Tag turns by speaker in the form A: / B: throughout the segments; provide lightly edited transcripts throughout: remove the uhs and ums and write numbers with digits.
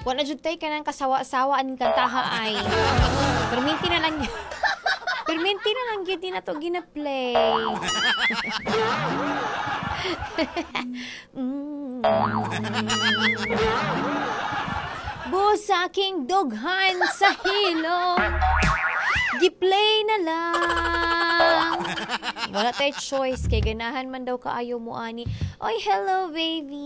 A: Wala jud tay kanang kasawa-sawa aning kantaha ay. Perminti na lang. Perminti na lang gyud na to gina-play. Buhos sa aking dughan sa hilo, gi-play na lang. Wala tayo choice, kay ganahan man daw kaayo mo ani. Oy, hello baby.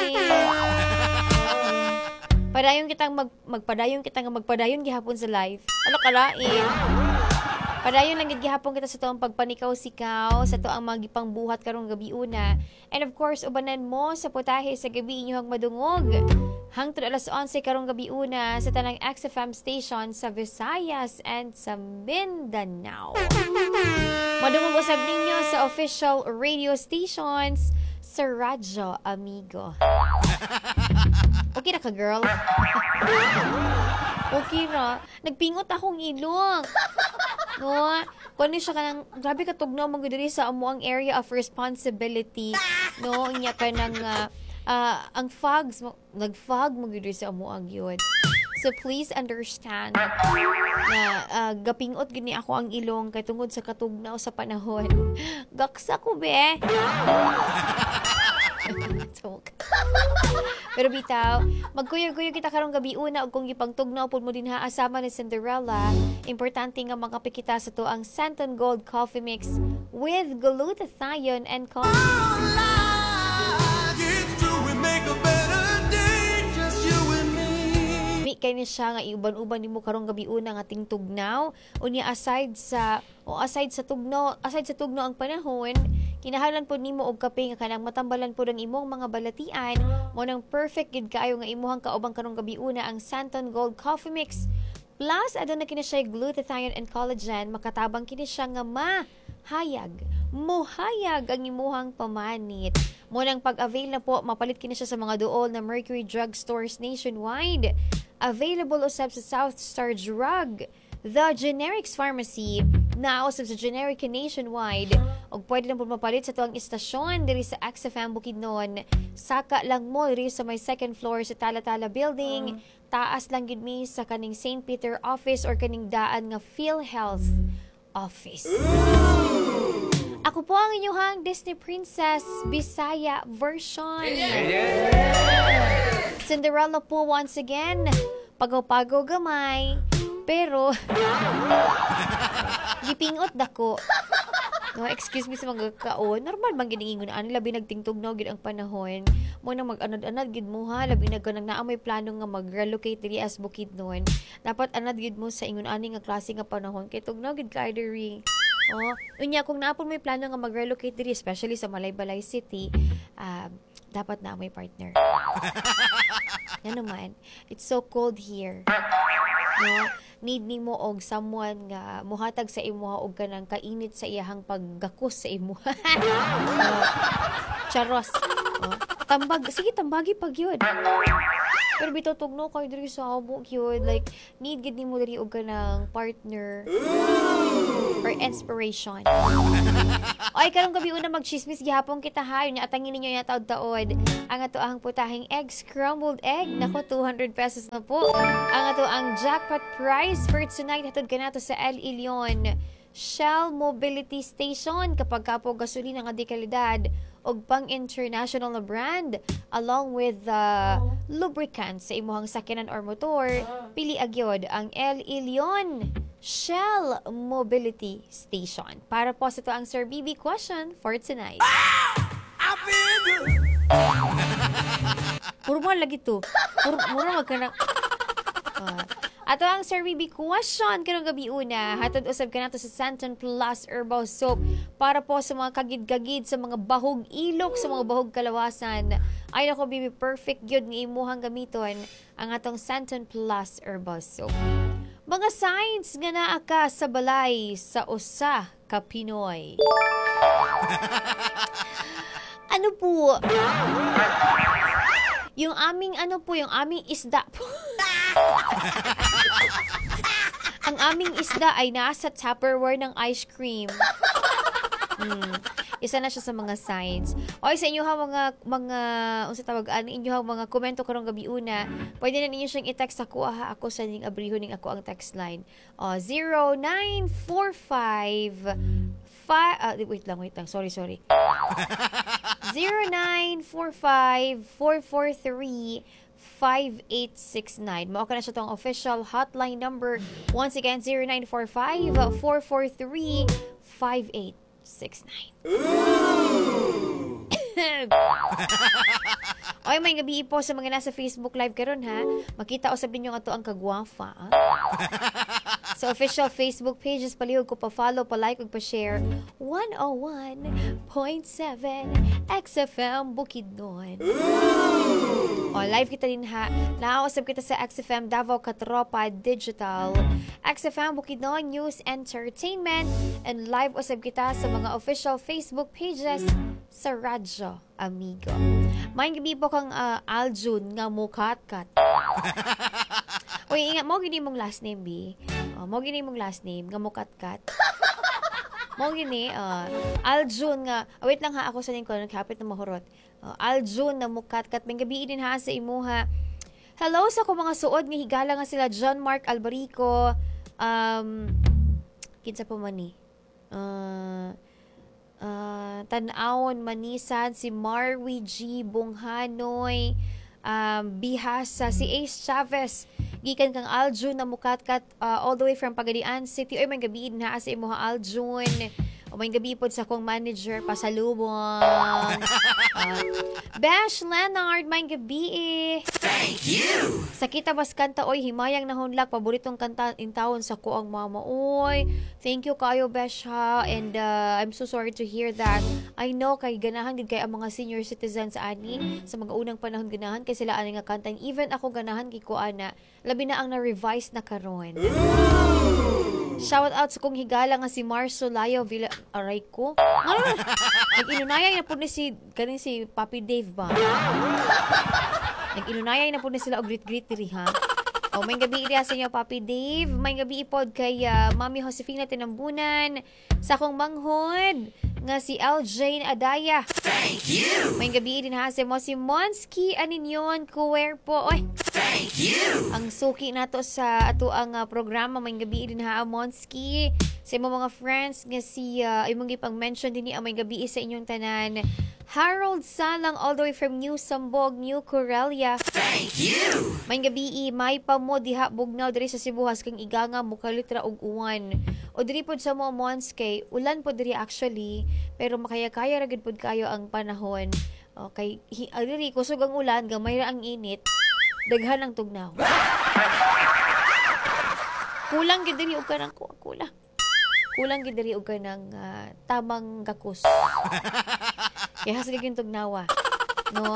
A: Padayon kitang magpadayon gihapon sa live. Ano kalain? Padayon lang gid gihapon kita sa tuang pagpanikaw-sikaw, sa tuang magipang buhat karong gabi una. And of course, ubanan mo sa putahe sa gabi inyong madungog. Hangtod alas 11 karong gabi una sa tanang XFM station sa Visayas and sa Mindanao. Madungog usab ninyo sa official radio stations sa Radyo Amigo. Okay na ka, girl? Okay na. Nagpingot akong ilong. No? Kung siya ka ng, grabe ka tugnaw mga diri sa amuang area of responsibility. No? Inya ka ng, ang fogs, nag-fog mga diri sa amuang yun. So please understand na gapingot gini ako ang ilong kay tungod sa katugnaw sa panahon. Gaksa ko, be. Pero bitaw, magkuyog-kuyog kita karong gabi una ug kung gipangtugnaw pud mo dinha asama ni Cinderella, importante nga makapik kita sa tuang Santon Gold Coffee Mix with glutathione and coffee. Kay ni siya nga iuban-uban nimo karong gabi una nga ting tugnaw unya aside sa tugnaw ang panahon kinahanglan pod nimo og kape nga kanang matambalan pod ang imong mga balatian mo nang perfect gid kaayo nga imuhang kaubang karong gabi una ang Santon Gold Coffee Mix plus aduna kini siya glutathione and collagen makatabang kini siya nga mohayag ang imuhang pamanit. Munang pag-avail na po, mapalit kini siya sa mga duol na Mercury Drug Stores nationwide. Available usab sa South Star Drug, The Generics Pharmacy, na usab sa Generic nationwide. Og pwede lang po mapalit sa tuwang istasyon diri sa XFM Bukidnon. Saka lang mo diri sa may second floor sa Talatala Building. Taas lang gid mi sa kaning St. Peter office or kaning daan nga PhilHealth office. Ako po ang inyong Disney Princess Bisaya version. Cinderella po once again. Pagaw-pagaw gamay. Pero, gipingot dako. No, excuse me sa mga kaon. Normal bang giningon ani labi nagtingtugnaw gid ang panahon. Mo nang mag-anad-anad gid mo ha, labi nagkanang naa may plano nga mag-relocate diri as Bukidnon. Dapat anad gid mo sa ingon ani nga klase nga panahon kay tugnaw gid kay diri. Oh, unya kung naapon may plano nga mag-relocate diri especially sa Malaybalay City, dapat na may partner. Yan naman, it's so cold here. No, need nimo og someone nga muhatag sa imuha og kanang kainit sa iyahang paggakos sa imuha. Charos. Sige tambagi pag yun. Pero bitaw tugno kay diri sa abo yun, like need gid nimo diri og kanang partner or inspiration. Oy, karong gabi una magchismis gihapon kita ha, nya atangin ninyo ya taud-taod. Ang ato ang putahing egg scrambled egg, nako 200 pesos na po. Ang ato ang jackpot prize for tonight hatod kanato sa El Ilion Shell Mobility Station kapag kapo gasolina nga di kalidad og pang international na brand along with lubricants sa imuhang sakyanan or motor, pili agyod ang El Ilion Shell Mobility Station. Para po sa ito ang Sir BB question for tonight. Puro mo lagi to. Puro magkanang ato ang Sir BB question karong gabi una. Hatod usab kanato sa Santon Plus Herbal Soap para po sa mga kagid-kagid, sa mga bahog ilok, sa mga bahog kalawasan. Ay nako BB, perfect gyud nga imuhang gamiton ang atong Santon Plus Herbal Soap. Mga signs nga naa ka sa balay sa usa ka Pinoy. Ano po? Yung aming isda po. Ang aming isda ay nasa Tupperware ng ice cream. Isa na siya sa mga signs. O sa inyo mga unsa tawag inyo mga komento karong gabi una, pwede na ninyo siyang i-text ako ako sa ning abriho ning ako ang text line. 0945 wait lang. Sorry. 0945-443-5869. Mao ka na siya tong official hotline number. Once again, 0945-443-5869. Oy, may gabi po sa mga nasa Facebook Live karon ha. Makita usab ninyo ato ang kagwafa. Sa official Facebook pages, palihog ko pa-follow, pa-like, ug pa-share 101.7 XFM Bukidnon. O, live kita din ha. Naausap kita sa XFM Davao Katropa Digital, XFM Bukidnon News Entertainment, and live usab kita sa mga official Facebook pages sa Radyo Amigo. May gabi po kang Aljun nga mukatkat. Uy, ingat mo gini mong last name, B. Mo gini mong last name nga mukatkat. Mo gini Aljun nga. Wait lang ha, ako sa ning ko kapit na mahurot. Aljun na mukatkat. May gabi din ha sa imuha. Hello sa ko mga suod nga higala nga sila John Mark Albarico. Kinsa pa man ni? Tanawon Manisan, si Marwi G. Bunghanoy, Bihasa, si Ace Chavez, gikan kang Aljun na mukatkat all the way from Pagadian City. Oy, may gabi na sa imo Aljun. O may gabi po sa akong manager, pasalubong. Bash Leonard, may gabi.
B: Thank you!
A: Sa kita bas kanta, oy, himayang nahunlak, paboritong kanta in taon sa ko ang mama. Oy, thank you kayo, Besh ha. And I'm so sorry to hear that. I know, kay ganahan din kay ang mga senior citizens ani, sa mga unang panahon ganahan, kay sila ani nga kanta. Even ako ganahan kay ko ana, labi na ang na-revise na karon. Shout out sa kong higala nga si Marso Layo Villa. Aray ko. Nag-inunayay na po ni si Papi Dave ba? Nag-inunayay na po ni sila og greet diri ha. O may gabi iriya sa inyo Papi Dave. May gabi ipod kay Mami Josefina Tinambunan. Sa akong manghod nga si LJ Adaya.
B: Thank you!
A: May gabi din ha sa mo si Monski Aninyon Kuwerpo. Oy.
B: Thank you!
A: Ang suki nato sa ato ang programa. May gabi din ha Monski. Sa mga friends nga si imong gipang mention din may gabi sa inyong tanan. Harold Salang all the way from New Sambog, New Corelia.
B: Thank you!
A: May gabi may pa mo diha bugnaw diri sa Cebuhas kang iganga mukalitra og uwan. O diri pod sa mo Monskay, ulan pod diri actually, pero makaya-kaya ra gid pod kayo ang panahon. Okay, diri kusog ang ulan, gamay ra ang init, daghan ang tugnaw. Kulang gid diri og kanang kulang. Kulang gid diri og kanang tamang gakus. Kaya hasag yung tugnawa. No?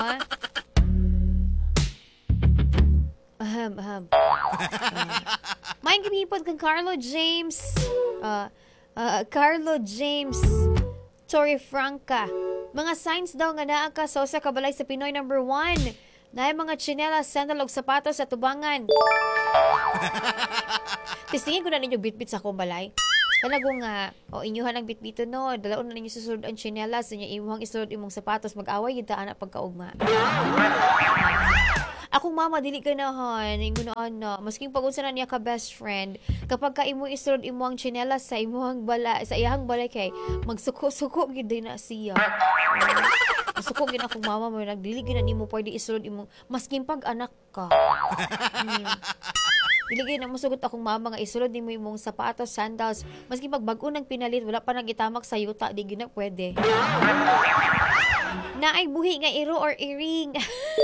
A: Aham. May gimipod kang Carlo James. Carlo James Torre Franca. Mga signs daw nga naa ka sa kabalay sa Pinoy number 1. Naay mga tsinelas, sandal og sapatos sa tubangan. Testingin ko na ninyo bitbit sa akong balay. Talago nga, inyuhan ang bitbito no, dalaon na ninyo susunod ang tsinelas, niya imuhang isunod imong sapatos, mag-away yun taan pagkaugma. Akong mama, dili ganahan, ingunaan na, masking pag-unsa na niya ka best friend, kapag ka imo isunod imong tsinelas sa imong sa iyang balay kay, magsuko-suko gid na siya. Masuko gid akong mama mo, nagdili gid na nimo pwede isunod imong, masking pag anak ka. Iligay na musugot akong mama nga isulod nimo imong sapatos, sandals, maski pagbag-o nang pinalit wala pa nagitamak sa yuta di gina pwede. Naay buhi nga iro or earring.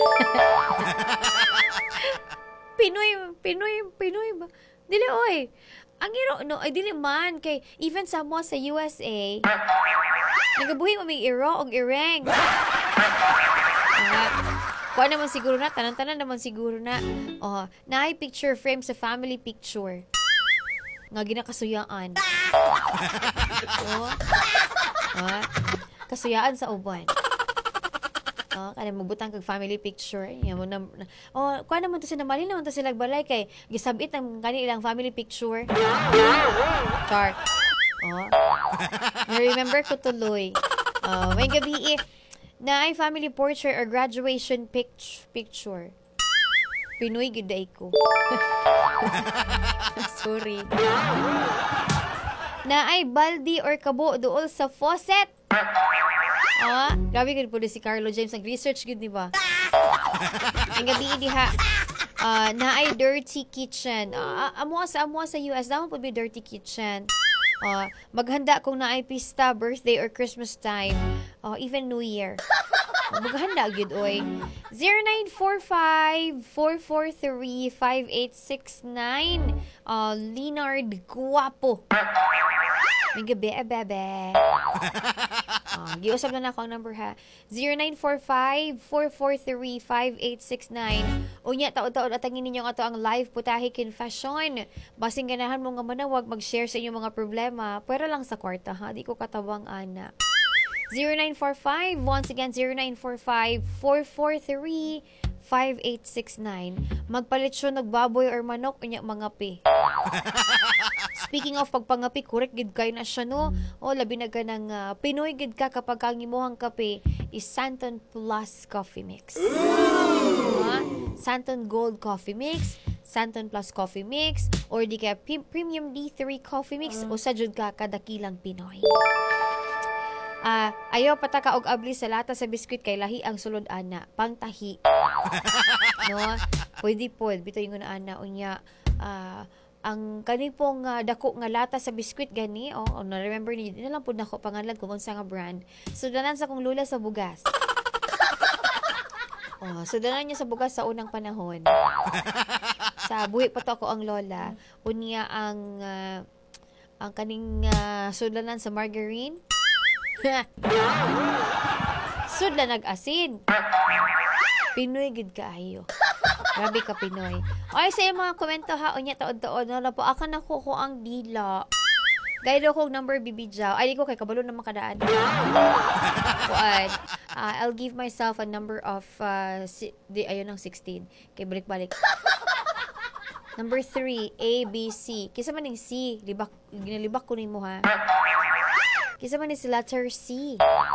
A: Pinoy ba? Dili oy. Ang iro no ay dili man kay even sa mo sa USA. Nagabuhi mo may iro og earring. Kuha naman siguro na, tanan-tanan naman siguro na. Naay picture frame sa family picture. Nga ginakasuyaan. Kasuyaan sa uban. Kaya magbutang kag family picture. Kuha naman to sila, mali naman to sila balay kay gisabit ng kanilang family picture. Char. Remember ko tuloy. May gabi na ay family portrait or graduation picture. Pinoy giday ko. Sorry. Na ay baldi or kabo dool sa faucet. Grabe gud po si Carlo James nag-research gud, di ba? Ang gabi diha na ay dirty kitchen. Amo sa US daw po be dirty kitchen. Maghanda kung na ay pista, birthday or Christmas time, even New Year. Maghanda gyud oy. 0945-443-5869. Leonard Guapo. May gabi, bebe. Giusap na ako ang number ha. 0945-443-5869. Unya, taon-taon atangin ninyo nga to ang live putahe confession. Basing ganahan mo nga manawag, mag-share sa inyong mga problema. Pero lang sa kwarta ha, di ko katawang ana. 0945, once again, 0945-443-5869. Magpalit siya nagbaboy or manok, unya mga pi. Speaking of pagpangapi, correct gid kay na siya no. Labi na ka ng Pinoy gid ka kapag ang imuhang kape is Santon Plus Coffee Mix. Santon Gold Coffee Mix, Santon Plus Coffee Mix, or di kaya Premium D3 Coffee Mix, o sa jud ka kadakilang Pinoy. Ayaw pataka og abli sa lata sa biskwit kay lahi ang sulod ana, pangtahi. No? Pwede bito yung ana unya. Ang kanipong dako nga lata sa biskwit gani, na-remember niyo, na lang po nako pangalan kung unsa nga brand. Sudanan sa kong lula sa bugas. Sudanan niya sa bugas sa unang panahon. Sa buhi pa to ako ang lola. Unya ang kaning sudanan sa margarine. Sud na nag-asin. Pinoy gid kaayo. Grabe ka Pinoy. Ay sa mga komento ha, unya taod-taod na po akan ako ko ang dila. Guide ko number bibijaw. Ay di ko kay kabalo na makadaan. Kuan. I'll give myself a number of ayun ang 16. Kay balik-balik. Number 3, A, B, C. Kisa man ning C, ginalibak ko nimo ha. Kisa man ni si letter C.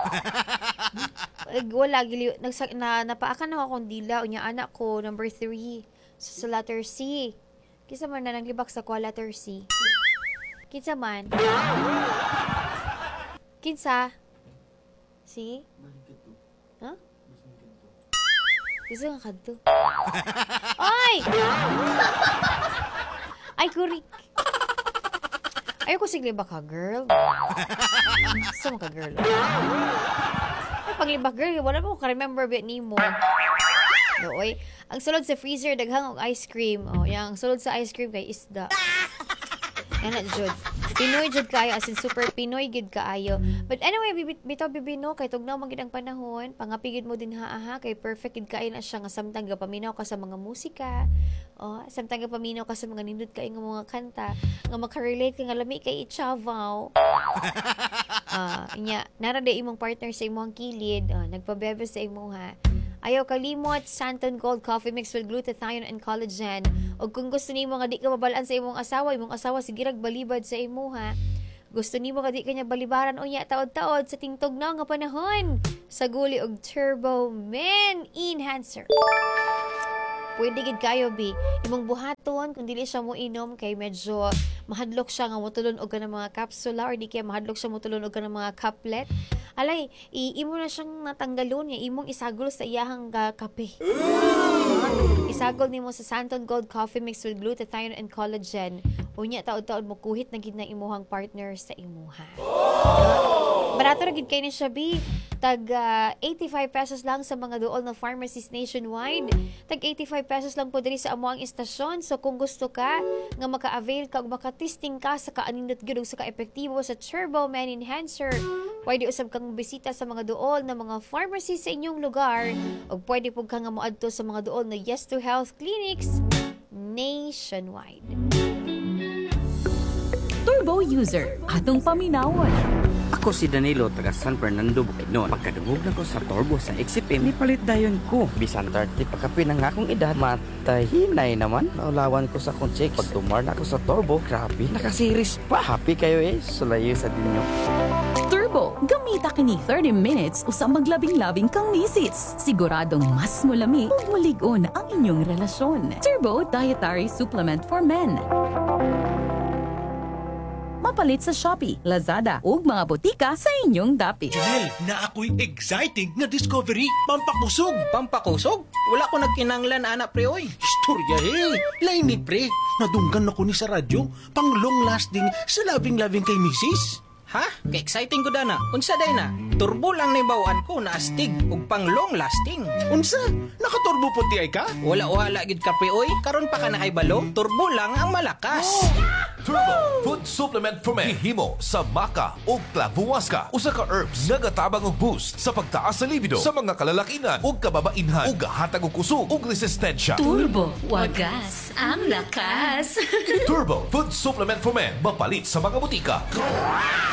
A: Wala gili napaakan ako akong dila unya anak ko number 3 sa letter C. Kisa man na naglibak sa ko letter C. Kinsa man? Kinsa? C? Ha? Kisa nga kadto. Ay! Ay, kurik. Ayaw ko siglibak ka, girl. Saan ka, girl? Ay, paglibak, girl, wala mo ka-remember bit ni mo. Oy, ang sulod sa freezer, daghang og ice cream. Yang sulod sa ice cream kay isda. Yan na, Jud. Pinoy Jud kayo, as in super Pinoy gid kaayo. But anyway, bitaw bibino, kay tugnaw man gid ang panahon, pangapigid mo din ha, kay perfect gid kaayo na siya nga samtang gapaminaw ka sa mga musika. Samtang gapaminaw ka sa mga nindot kay nga mga kanta, nga makarelate ka nga lami kay Ichavao. Nara day imong partner sa imong kilid, nagpabebe sa imo ha. Ayaw kalimot, Santon Gold Coffee Mix with glutathione and collagen. O kung gusto nimo nga di ka mabalaan sa imong asawa sigirag balibad sa imo ha. Gusto nimo nga di kanya balibaran unya taod-taod sa tingtugnaw nga panahon. Saguli og Turbo Men Enhancer. Pwede gid kayo bi imong buhaton kung dili siya mo inom kay medyo mahadlok siya nga motulon og kanang mga kapsula or di kay mahadlok siya motulon og kanang mga caplet. Alay, imo na siyang natanggalon niya, imong isagol sa iyahang kape. Isagol nimo sa Santon Gold Coffee Mix with glutathione and collagen. Unya taod-taod mo kuhit na gid na imuhang partner sa imuha. Barato ra gid kay ni siya bi. Tag 85 pesos lang sa mga duol na pharmacies nationwide. Tag 85 pesos lang po diri sa amuang istasyon. So kung gusto ka nga maka-avail ka o maka-testing ka sa kaanindot gyud sa ka-epektibo sa Turbo Men Enhancer, pwede usab kang bisita sa mga duol na mga pharmacies sa inyong lugar o pwede pug ka nga moadto sa mga duol na Yes to Health clinics nationwide.
C: Turbo user, atong paminawon.
D: Ako si Danilo, taga San Fernando, Bukidnon. Pagkadungog na ko sa Turbo sa XCPM, nipalit dayon ko. Bisan 30 pagkapi ng akong edad, matahinay naman. Naulawan ko sa akong check. Pag tumar na ako sa Turbo, grabe, nakasiris pa. Happy kayo sulayo sa dinyo.
C: Turbo Turbo, gamita kini 30 minutes usa maglabing-labing kang misis. Siguradong mas mulami ug mulig-on ang inyong relasyon. Turbo Dietary Supplement for Men. Mapalit sa Shopee, Lazada ug mga botika sa inyong dapit.
E: Janelle, na ako'y exciting nga discovery. Pampakusog.
F: Pampakusog? Wala ko nagkinanglan, anak pre, oy.
E: Istorya lain ni pre. Nadunggan ako ni sa radyo. Pang long lasting sa loving-loving kay misis.
F: Ha? Ka-exciting ko dana. Unsa day na? Turbo lang na bawaan ko na astig ug pang long lasting.
E: Unsa? Nakaturbo puti ay ka?
F: Wala gid ka pre, oy. Karon pa ka na kay balo. Turbo lang ang malakas.
G: Turbo Food Supplement for Men gihimo sa maca ug clavuasca, usa ka herbs nga gatabang og boost sa pagtaas sa libido sa mga kalalakinan ug kababainhan ug gahatag og kusog ug resistensya.
H: Turbo, wagas, ang lakas.
G: Turbo Food Supplement for Men mapalit sa mga butika.